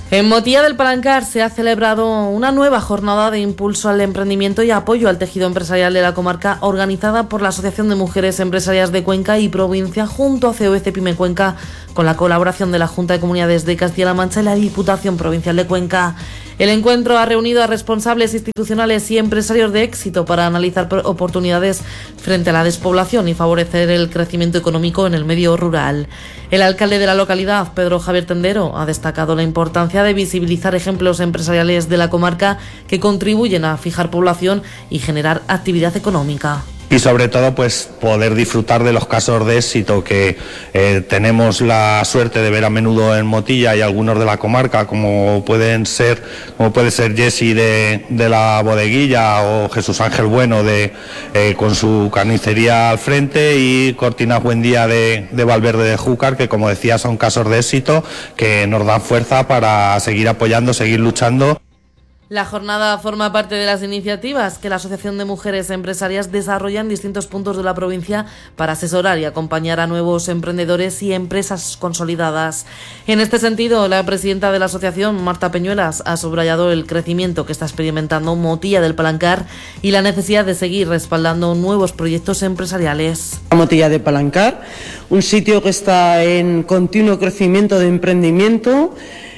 En Motilla del Palancar se ha celebrado una nueva jornada de impulso al emprendimiento y apoyo al tejido empresarial de la comarca, organizada por la Asociación de Mujeres Empresarias de Cuenca y Provincia junto a COEC Pyme Cuenca, con la colaboración de la Junta de Comunidades de Castilla-La Mancha y la Diputación Provincial de Cuenca. El encuentro ha reunido a responsables institucionales y empresarios de éxito para analizar oportunidades frente a la despoblación y favorecer el crecimiento económico en el medio rural. El alcalde de la localidad, Pedro Javier Tendero, ha destacado la importancia de visibilizar ejemplos empresariales de la comarca que contribuyen a fijar población y generar actividad económica. Y sobre todo pues poder disfrutar de los casos de éxito que tenemos la suerte de ver a menudo en Motilla y algunos de la comarca, como puede ser Jessy de la Bodeguilla o Jesús Ángel Bueno con su carnicería al frente, y Cortinas Buendía de Valverde de Júcar, que como decía son casos de éxito que nos dan fuerza para seguir apoyando, seguir luchando. La jornada forma parte de las iniciativas que la Asociación de Mujeres Empresarias desarrolla en distintos puntos de la provincia para asesorar y acompañar a nuevos emprendedores y empresas consolidadas. En este sentido, la presidenta de la asociación, Marta Peñuelas, ha subrayado el crecimiento que está experimentando Motilla del Palancar y la necesidad de seguir respaldando nuevos proyectos empresariales. Motilla de Palancar, un sitio que está en continuo crecimiento de emprendimiento,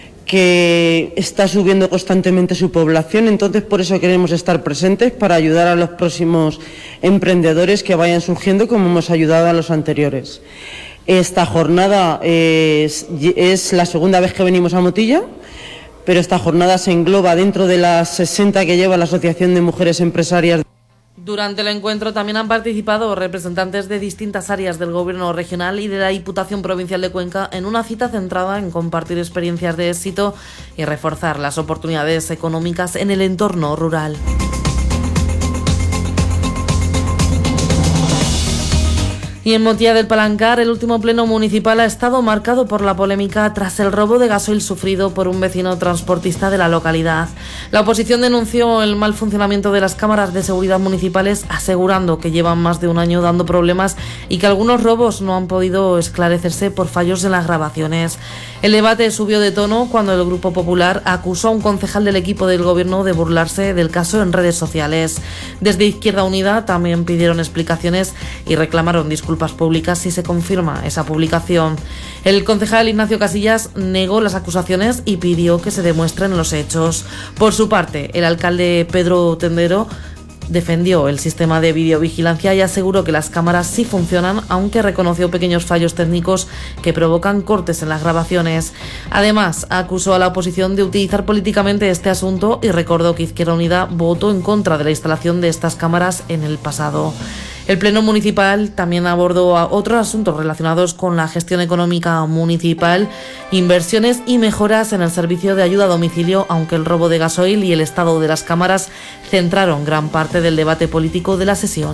que está subiendo constantemente su población, entonces por eso queremos estar presentes para ayudar a los próximos emprendedores que vayan surgiendo, como hemos ayudado a los anteriores. Esta jornada es la segunda vez que venimos a Motilla, pero esta jornada se engloba dentro de las 60 que lleva la Asociación de Mujeres Empresarias. Durante el encuentro también han participado representantes de distintas áreas del Gobierno regional y de la Diputación Provincial de Cuenca en una cita centrada en compartir experiencias de éxito y reforzar las oportunidades económicas en el entorno rural. Y en Motilla del Palancar, el último pleno municipal ha estado marcado por la polémica tras el robo de gasoil sufrido por un vecino transportista de la localidad. La oposición denunció el mal funcionamiento de las cámaras de seguridad municipales, asegurando que llevan más de un año dando problemas y que algunos robos no han podido esclarecerse por fallos en las grabaciones. El debate subió de tono cuando el Grupo Popular acusó a un concejal del equipo del gobierno de burlarse del caso en redes sociales. Desde Izquierda Unida también pidieron explicaciones y reclamaron disculpas públicas si se confirma esa publicación. El concejal Ignacio Casillas negó las acusaciones y pidió que se demuestren los hechos. Por su parte, el alcalde Pedro Tendero defendió el sistema de videovigilancia y aseguró que las cámaras sí funcionan, aunque reconoció pequeños fallos técnicos que provocan cortes en las grabaciones. Además, acusó a la oposición de utilizar políticamente este asunto y recordó que Izquierda Unida votó en contra de la instalación de estas cámaras en el pasado. El Pleno Municipal también abordó otros asuntos relacionados con la gestión económica municipal, inversiones y mejoras en el servicio de ayuda a domicilio, aunque el robo de gasoil y el estado de las cámaras centraron gran parte del debate político de la sesión.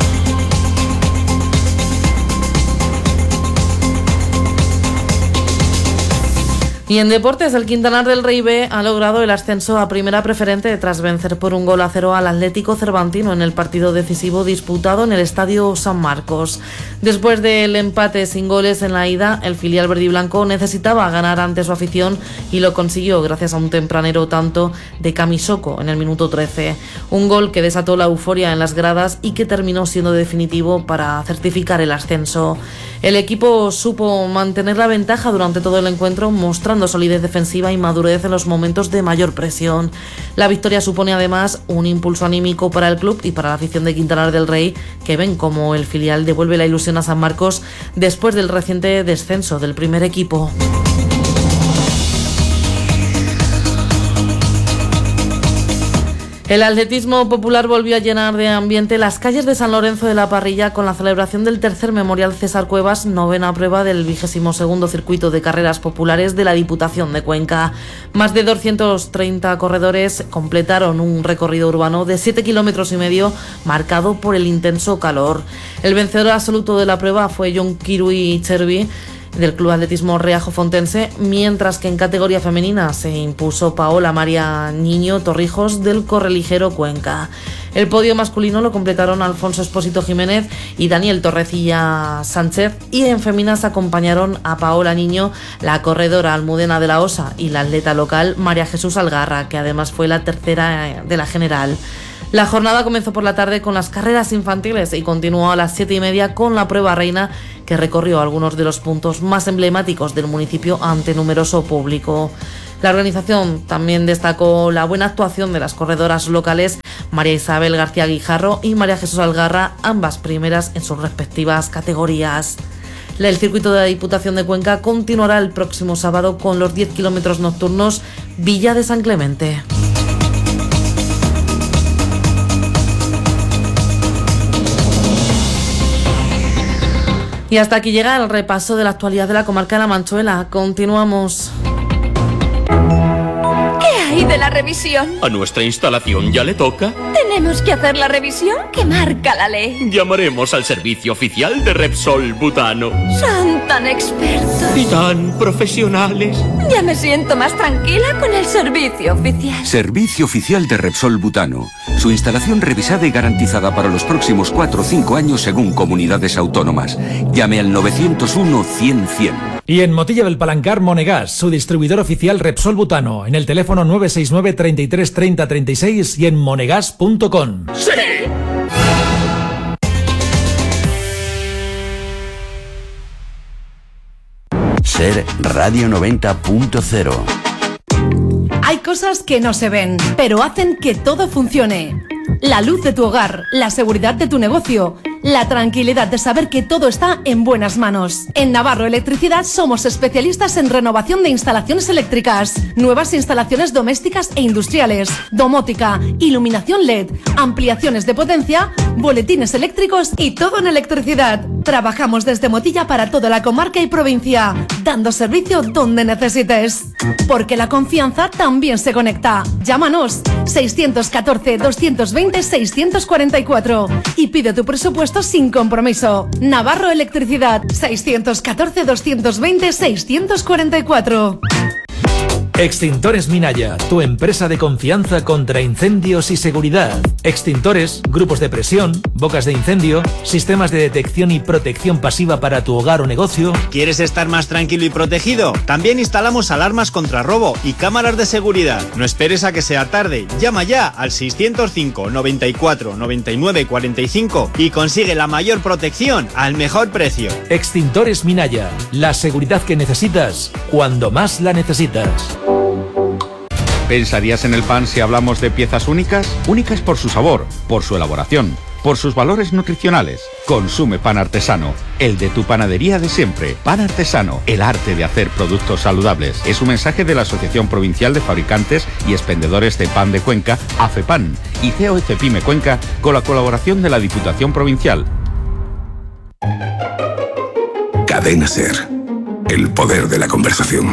Y en deportes, el Quintanar del Rey B ha logrado el ascenso a Primera Preferente tras vencer por 1-0 al Atlético Cervantino en el partido decisivo disputado en el Estadio San Marcos. Después del empate sin goles en la ida, el filial verdiblanco necesitaba ganar ante su afición y lo consiguió gracias a un tempranero tanto de Camisoko en el minuto 13. Un gol que desató la euforia en las gradas y que terminó siendo definitivo para certificar el ascenso. El equipo supo mantener la ventaja durante todo el encuentro, mostrando solidez defensiva y madurez en los momentos de mayor presión. La victoria supone además un impulso anímico para el club y para la afición de Quintanar del Rey, que ven como el filial devuelve la ilusión a San Marcos después del reciente descenso del primer equipo. El atletismo popular volvió a llenar de ambiente las calles de San Lorenzo de la Parrilla con la celebración del tercer Memorial César Cuevas, novena prueba del 22º circuito de carreras populares de la Diputación de Cuenca. Más de 230 corredores completaron un recorrido urbano de 7,5 kilómetros marcado por el intenso calor. El vencedor absoluto de la prueba fue Jon Kirui Chervi, del Club Atletismo Riajo Fontense, mientras que en categoría femenina se impuso Paola María Niño Torrijos del Correligero Cuenca. El podio masculino lo completaron Alfonso Espósito Jiménez y Daniel Torrecilla Sánchez, y en féminas acompañaron a Paola Niño la corredora Almudena de la Osa y la atleta local María Jesús Algarra, que además fue la tercera de la general. La jornada comenzó por la tarde con las carreras infantiles y continuó a las 7:30 con la prueba reina, que recorrió algunos de los puntos más emblemáticos del municipio ante numeroso público. La organización también destacó la buena actuación de las corredoras locales María Isabel García Guijarro y María Jesús Algarra, ambas primeras en sus respectivas categorías. El circuito de la Diputación de Cuenca continuará el próximo sábado con los 10 kilómetros nocturnos Villa de San Clemente. Y hasta aquí llega el repaso de la actualidad de la comarca de La Manchuela. Continuamos. ¿Qué hay de la revisión? ¿A nuestra instalación ya le toca? ¿Tenemos que hacer la revisión que marca la ley? Llamaremos al servicio oficial de Repsol Butano. Son tan expertos Y tan profesionales. Ya me siento más tranquila con el servicio oficial. Servicio oficial de Repsol Butano. Su instalación revisada y garantizada para los próximos 4 o 5 años según comunidades autónomas. Llame al 901-100-100. Y en Motilla del Palancar, Monegas, su distribuidor oficial Repsol Butano, en el teléfono 969 33 30 36 y en monegas.com. ¡Sí! Ser Radio 90.0. Hay cosas que no se ven, pero hacen que todo funcione. La luz de tu hogar, la seguridad de tu negocio, la tranquilidad de saber que todo está en buenas manos. En Navarro Electricidad somos especialistas en renovación de instalaciones eléctricas, nuevas instalaciones domésticas e industriales, domótica, iluminación LED, ampliaciones de potencia, boletines eléctricos y todo en electricidad. Trabajamos desde Motilla para toda la comarca y provincia, dando servicio donde necesites. Porque la confianza también se conecta. Llámanos 614 220 644 y pide tu presupuesto sin compromiso. Navarro Electricidad 614 220 644. Extintores Minaya, tu empresa de confianza contra incendios y seguridad. Extintores, grupos de presión, bocas de incendio, sistemas de detección y protección pasiva para tu hogar o negocio. ¿Quieres estar más tranquilo y protegido? También instalamos alarmas contra robo y cámaras de seguridad. No esperes a que sea tarde. Llama ya al 605 94 99 45 y consigue la mayor protección al mejor precio. Extintores Minaya, la seguridad que necesitas cuando más la necesitas. ¿Pensarías en el pan si hablamos de piezas únicas? Únicas por su sabor, por su elaboración, por sus valores nutricionales. Consume pan artesano, el de tu panadería de siempre. Pan artesano, el arte de hacer productos saludables. Es un mensaje de la Asociación Provincial de Fabricantes y Expendedores de Pan de Cuenca, AFEPAN, y CEO Cepime Cuenca, con la colaboración de la Diputación Provincial. Cadena SER, el poder de la conversación.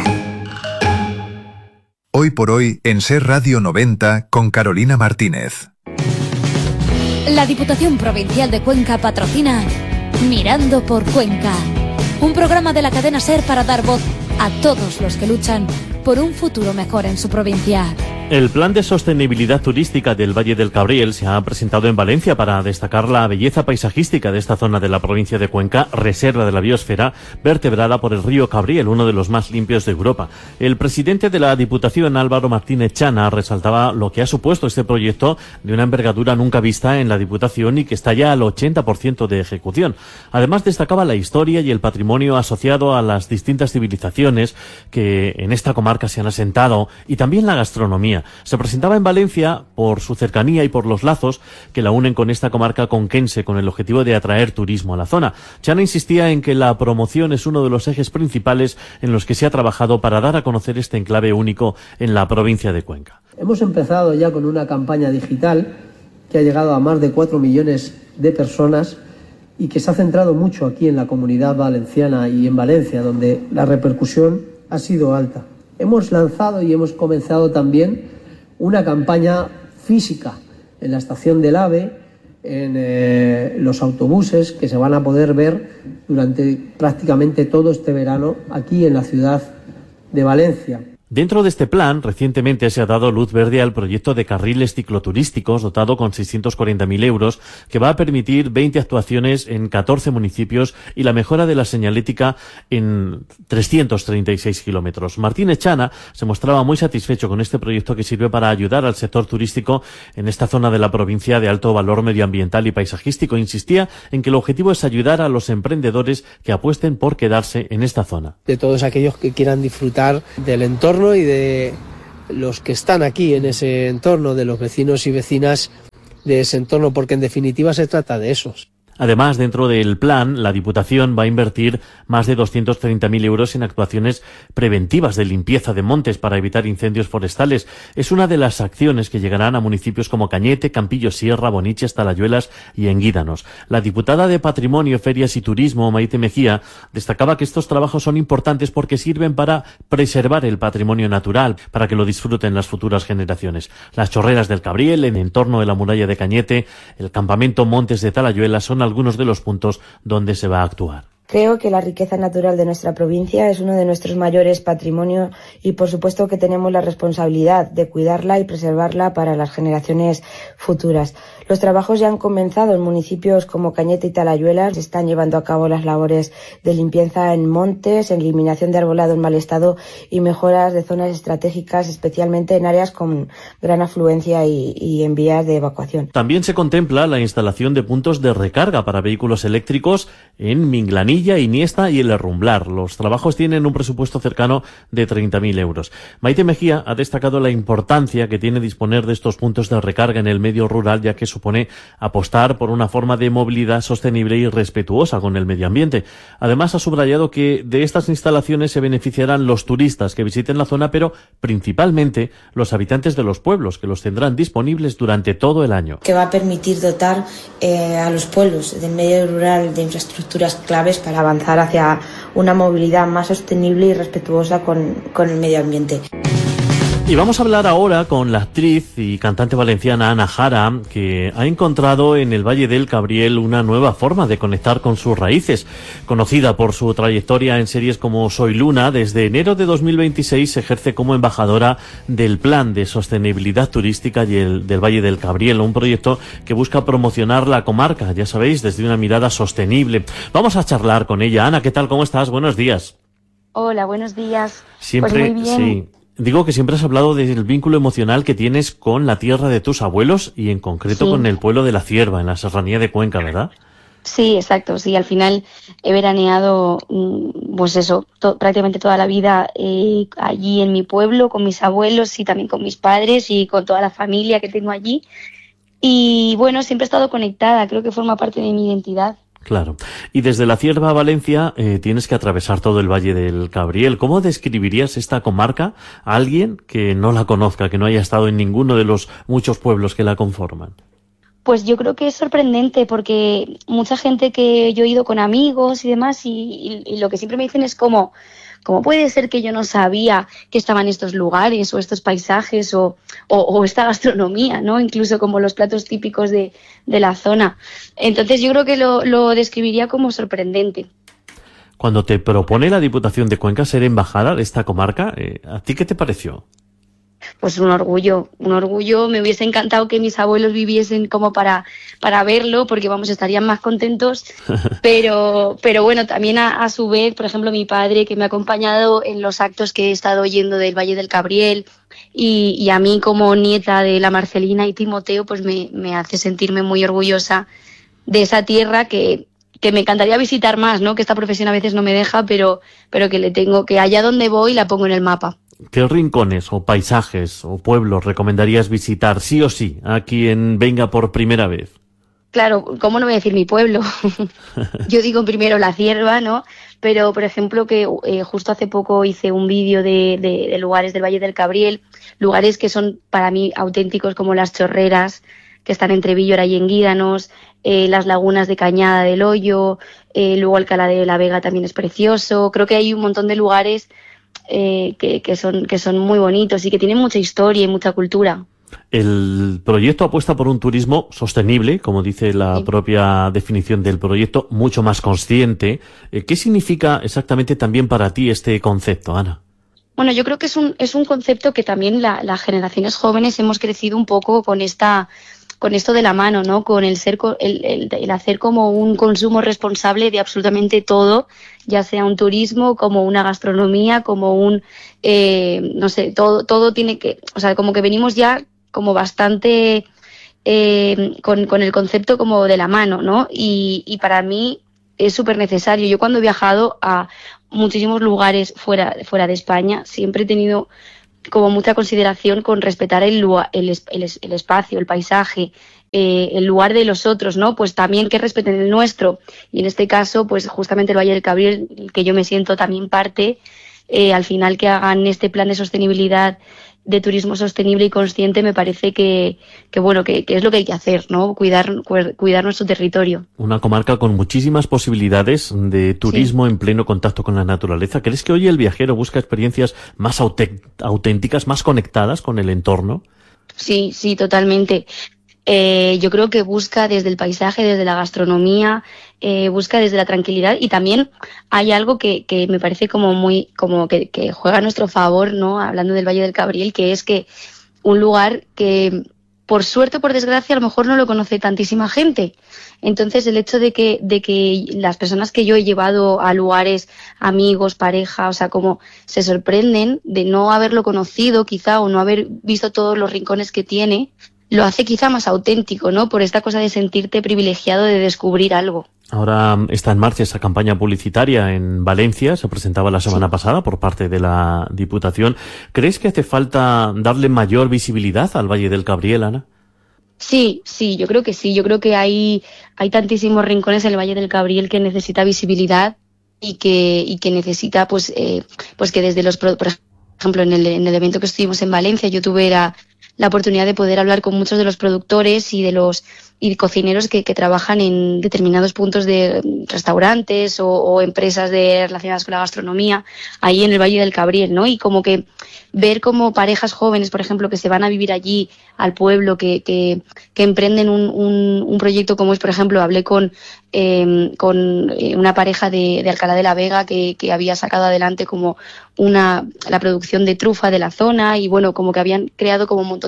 Hoy por hoy en Ser Radio 90 con Carolina Martínez. La Diputación Provincial de Cuenca patrocina Mirando por Cuenca, un programa de la cadena SER para dar voz a todos los que luchan por un futuro mejor en su provincia. El Plan de Sostenibilidad Turística del Valle del Cabriel se ha presentado en Valencia para destacar la belleza paisajística de esta zona de la provincia de Cuenca, reserva de la biosfera, vertebrada por el río Cabriel, uno de los más limpios de Europa. El presidente de la Diputación, Álvaro Martínez Chana, resaltaba lo que ha supuesto este proyecto de una envergadura nunca vista en la Diputación y que está ya al 80% de ejecución. Además, destacaba la historia y el patrimonio asociado a las distintas civilizaciones que en esta comarca se han asentado y también la gastronomía. Se presentaba en Valencia por su cercanía y por los lazos que la unen con esta comarca conquense con el objetivo de atraer turismo a la zona. Chana insistía en que la promoción es uno de los ejes principales en los que se ha trabajado para dar a conocer este enclave único en la provincia de Cuenca. Hemos empezado ya con una campaña digital que ha llegado a más de 4 millones de personas y que se ha centrado mucho aquí en la Comunidad Valenciana y en Valencia, donde la repercusión ha sido alta. Hemos lanzado y hemos comenzado también una campaña física en la estación del AVE en los autobuses que se van a poder ver durante prácticamente todo este verano aquí en la ciudad de Valencia. Dentro de este plan, recientemente se ha dado luz verde al proyecto de carriles cicloturísticos dotado con 640.000 euros, que va a permitir 20 actuaciones en 14 municipios y la mejora de la señalética en 336 kilómetros. Martín Echana se mostraba muy satisfecho con este proyecto que sirve para ayudar al sector turístico en esta zona de la provincia de alto valor medioambiental y paisajístico. Insistía en que el objetivo es ayudar a los emprendedores que apuesten por quedarse en esta zona. De todos aquellos que quieran disfrutar del entorno y de los que están aquí en ese entorno, de los vecinos y vecinas de ese entorno, porque en definitiva se trata de esos. Además, dentro del plan, la Diputación va a invertir más de 230.000 euros en actuaciones preventivas de limpieza de montes para evitar incendios forestales. Es una de las acciones que llegarán a municipios como Cañete, Campillo Sierra, Boniches, Talayuelas y Enguídanos. La diputada de Patrimonio, Ferias y Turismo, Maite Mejía, destacaba que estos trabajos son importantes porque sirven para preservar el patrimonio natural, para que lo disfruten las futuras generaciones. Las chorreras del Cabriel, el entorno de la muralla de Cañete, el campamento Montes de Talayuelas son algunos de los puntos donde se va a actuar. Creo que la riqueza natural de nuestra provincia es uno de nuestros mayores patrimonios y por supuesto que tenemos la responsabilidad de cuidarla y preservarla para las generaciones futuras. Los trabajos ya han comenzado en municipios como Cañete y Talayuelas. Se están llevando a cabo las labores de limpieza en montes, eliminación de arbolado en mal estado y mejoras de zonas estratégicas, especialmente en áreas con gran afluencia y en vías de evacuación. También se contempla la instalación de puntos de recarga para vehículos eléctricos en Minglanilla, Iniesta y El Herrumblar. Los trabajos tienen un presupuesto cercano de 30.000 euros. Maite Mejía ha destacado la importancia que tiene disponer de estos puntos de recarga en el medio rural, ya que supone apostar por una forma de movilidad sostenible y respetuosa con el medio ambiente. Además, ha subrayado que de estas instalaciones se beneficiarán los turistas que visiten la zona, pero principalmente los habitantes de los pueblos, que los tendrán disponibles durante todo el año. Que va a permitir dotar a los pueblos del medio rural de infraestructuras claves para avanzar hacia una movilidad más sostenible y respetuosa con el medio ambiente. Y vamos a hablar ahora con la actriz y cantante valenciana Ana Jara, que ha encontrado en el Valle del Cabriel una nueva forma de conectar con sus raíces. Conocida por su trayectoria en series como Soy Luna, desde enero de 2026 se ejerce como embajadora del Plan de Sostenibilidad Turística del Valle del Cabriel, un proyecto que busca promocionar la comarca, ya sabéis, desde una mirada sostenible. Vamos a charlar con ella. Ana, ¿qué tal? ¿Cómo estás? Buenos días. Hola, buenos días. Siempre, pues muy bien. Sí. Digo que siempre has hablado del vínculo emocional que tienes con la tierra de tus abuelos y en concreto con el pueblo de La Cierva, en la serranía de Cuenca, ¿verdad? Sí, exacto. Sí, al final he veraneado, pues eso, prácticamente toda la vida allí en mi pueblo, con mis abuelos y también con mis padres y con toda la familia que tengo allí. Y bueno, siempre he estado conectada, creo que forma parte de mi identidad. Claro. Y desde La Cierva a Valencia tienes que atravesar todo el Valle del Cabriel. ¿Cómo describirías esta comarca a alguien que no la conozca, que no haya estado en ninguno de los muchos pueblos que la conforman? Pues yo creo que es sorprendente porque mucha gente que yo he ido con amigos y demás y lo que siempre me dicen es ¿cómo puede ser que yo no sabía que estaban estos lugares o estos paisajes o esta gastronomía, ¿no? Incluso como los platos típicos de la zona. Entonces yo creo que lo describiría como sorprendente. Cuando te propone la Diputación de Cuenca ser embajada de esta comarca, ¿a ti qué te pareció? Pues un orgullo. Me hubiese encantado que mis abuelos viviesen como para verlo, porque vamos, estarían más contentos. Pero bueno, también a su vez, por ejemplo, mi padre, que me ha acompañado en los actos que he estado yendo del Valle del Cabriel, y a mí como nieta de la Marcelina y Timoteo, pues me hace sentirme muy orgullosa de esa tierra que me encantaría visitar más, ¿no? Que esta profesión a veces no me deja, pero que allá donde voy la pongo en el mapa. ¿Qué rincones o paisajes o pueblos recomendarías visitar sí o sí a quien venga por primera vez? Claro, ¿cómo no voy a decir mi pueblo? Yo digo primero La Cierva, ¿no? Pero, por ejemplo, que justo hace poco hice un vídeo de lugares del Valle del Cabriel, lugares que son para mí auténticos como las Chorreras, que están entre Villora y Enguídanos, las lagunas de Cañada del Hoyo, luego Alcalá de la Vega también es precioso. Creo que hay un montón de lugares que son muy bonitos y que tienen mucha historia y mucha cultura. El proyecto apuesta por un turismo sostenible, como dice la propia definición del proyecto, mucho más consciente. ¿Qué significa exactamente también para ti este concepto, Ana? Bueno, yo creo que es un concepto que también las generaciones jóvenes hemos crecido un poco con esto de la mano, ¿no? Con el hacer como un consumo responsable de absolutamente todo, ya sea un turismo, como una gastronomía, como no sé, todo tiene que, o sea, como que venimos ya como bastante con el concepto como de la mano, ¿no? Y para mí es súper necesario. Yo cuando he viajado a muchísimos lugares fuera de España, siempre he tenido como mucha consideración con respetar el espacio, el paisaje, el lugar de los otros, ¿no? Pues también que respeten el nuestro. Y en este caso, pues justamente el Valle del Cabriel, que yo me siento también parte, al final que hagan este plan de sostenibilidad, de turismo sostenible y consciente, me parece que es lo que hay que hacer, ¿no? Cuidar nuestro territorio. Una comarca con muchísimas posibilidades de turismo en pleno contacto con la naturaleza. ¿Crees que hoy el viajero busca experiencias más auténticas, más conectadas con el entorno? Sí, totalmente. Yo creo que busca desde el paisaje, desde la gastronomía, busca desde la tranquilidad, y también hay algo que me parece que juega a nuestro favor, ¿no? Hablando del Valle del Cabriel, que es que un lugar que por suerte o por desgracia a lo mejor no lo conoce tantísima gente. Entonces el hecho de que las personas que yo he llevado a lugares, amigos, pareja, o sea, como se sorprenden de no haberlo conocido quizá, o no haber visto todos los rincones que tiene, lo hace quizá más auténtico, ¿no? Por esta cosa de sentirte privilegiado de descubrir algo. Ahora está en marcha esa campaña publicitaria en Valencia, se presentaba la semana pasada por parte de la Diputación. ¿Crees que hace falta darle mayor visibilidad al Valle del Cabriel, Ana? Sí, yo creo que sí. Yo creo que hay tantísimos rincones en el Valle del Cabriel que necesita visibilidad y que necesita pues que desde por ejemplo, en el evento que estuvimos en Valencia, yo tuve la oportunidad de poder hablar con muchos de los productores y cocineros que trabajan en determinados puntos de restaurantes o empresas relacionadas con la gastronomía ahí en el Valle del Cabriel, ¿no? Y como que ver como parejas jóvenes, por ejemplo, que se van a vivir allí al pueblo, que emprenden un proyecto como es, por ejemplo, hablé con una pareja de Alcalá de la Vega que había sacado adelante como la producción de trufa de la zona, y bueno, como que habían creado como un montón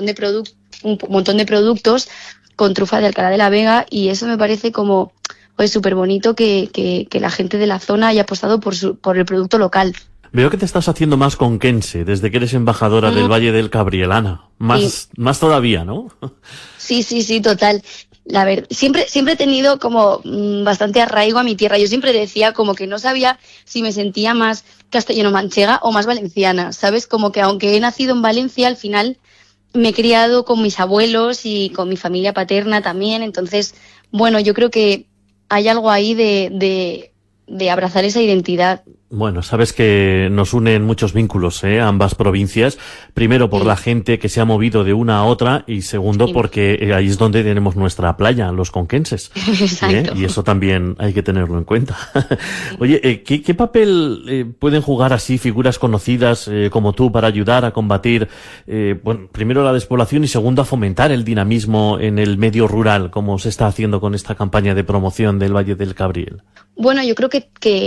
de productos con trufa de Alcalá de la Vega, y eso me parece como pues súper bonito que la gente de la zona haya apostado por el producto local. Veo que te estás haciendo más conquense desde que eres embajadora del Valle del Cabriel, Ana. Más todavía, ¿no? Sí, total. La verdad, siempre he tenido como bastante arraigo a mi tierra. Yo siempre decía como que no sabía si me sentía más castellano-manchega o más valenciana, ¿sabes? Como que aunque he nacido en Valencia, al final me he criado con mis abuelos y con mi familia paterna también. Entonces, bueno, yo creo que hay algo ahí de abrazar esa identidad. Bueno, sabes que nos unen muchos vínculos, ambas provincias. Primero por la gente que se ha movido de una a otra, y segundo porque ahí es donde tenemos nuestra playa, los conquenses. Exacto. Y eso también hay que tenerlo en cuenta. Oye, ¿qué papel pueden jugar así figuras conocidas como tú para ayudar a combatir, primero la despoblación y segundo a fomentar el dinamismo en el medio rural, como se está haciendo con esta campaña de promoción del Valle del Cabriel? Bueno, yo creo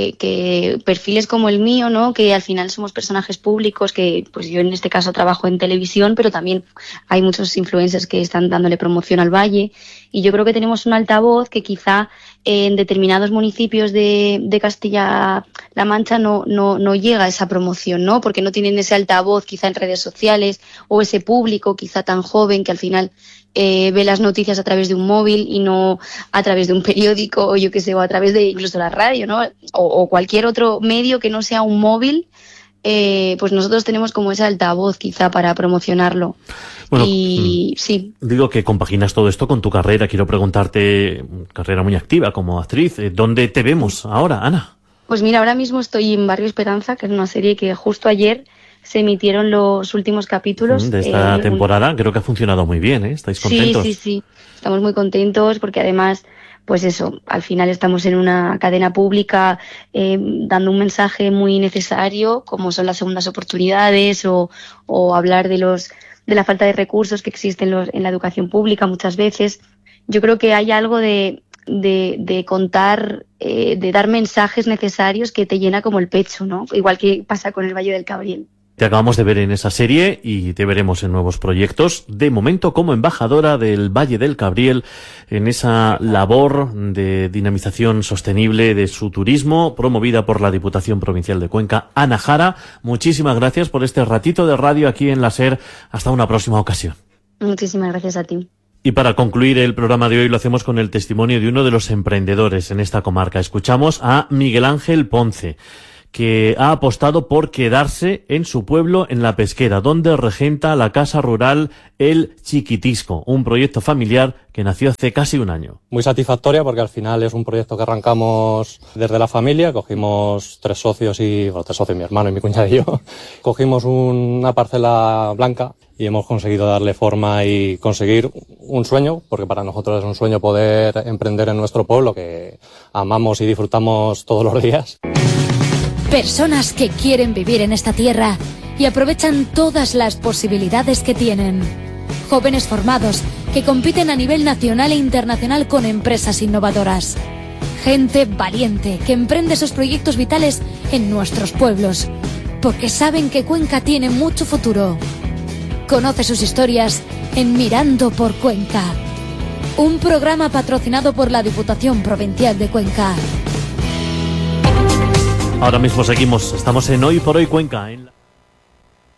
que perfiles como el mío, ¿no? Que al final somos personajes públicos, que pues yo en este caso trabajo en televisión, pero también hay muchos influencers que están dándole promoción al Valle, y yo creo que tenemos un altavoz que quizá en determinados municipios de Castilla-La Mancha no llega a esa promoción, ¿no? Porque no tienen ese altavoz quizá en redes sociales, o ese público quizá tan joven que al final ve las noticias a través de un móvil y no a través de un periódico, o yo qué sé, o a través de incluso la radio, ¿no? O cualquier otro medio que no sea un móvil. Pues nosotros tenemos como ese altavoz quizá para promocionarlo. Bueno, y sí. Digo que compaginas todo esto con tu carrera. Quiero preguntarte, carrera muy activa como actriz, ¿dónde te vemos ahora, Ana? Pues mira, ahora mismo estoy en Barrio Esperanza, que es una serie que justo ayer se emitieron los últimos capítulos de esta temporada. Creo que ha funcionado muy bien, ¿eh? ¿Estáis contentos? Sí. Estamos muy contentos porque además, pues eso, al final estamos en una cadena pública dando un mensaje muy necesario, como son las segundas oportunidades o hablar de la falta de recursos que existen en la educación pública muchas veces. Yo creo que hay algo de contar, de dar mensajes necesarios que te llena como el pecho, ¿no? Igual que pasa con el Valle del Cabriel. Te acabamos de ver en esa serie y te veremos en nuevos proyectos. De momento, como embajadora del Valle del Cabriel, en esa labor de dinamización sostenible de su turismo, promovida por la Diputación Provincial de Cuenca, Ana Jara, muchísimas gracias por este ratito de radio aquí en la SER. Hasta una próxima ocasión. Muchísimas gracias a ti. Y para concluir el programa de hoy lo hacemos con el testimonio de uno de los emprendedores en esta comarca. Escuchamos a Miguel Ángel Ponce, que ha apostado por quedarse en su pueblo, en La Pesquera, donde regenta la casa rural El Chiquitisco, un proyecto familiar que nació hace casi un año. Muy satisfactoria porque al final es un proyecto que arrancamos desde la familia, cogimos tres socios, mi hermano y mi cuñada y yo, cogimos una parcela blanca y hemos conseguido darle forma y conseguir un sueño, porque para nosotros es un sueño poder emprender en nuestro pueblo, que amamos y disfrutamos todos los días. Personas que quieren vivir en esta tierra y aprovechan todas las posibilidades que tienen. Jóvenes formados que compiten a nivel nacional e internacional con empresas innovadoras. Gente valiente que emprende sus proyectos vitales en nuestros pueblos, porque saben que Cuenca tiene mucho futuro. Conoce sus historias en Mirando por Cuenca, un programa patrocinado por la Diputación Provincial de Cuenca. Ahora mismo estamos en Hoy por Hoy Cuenca.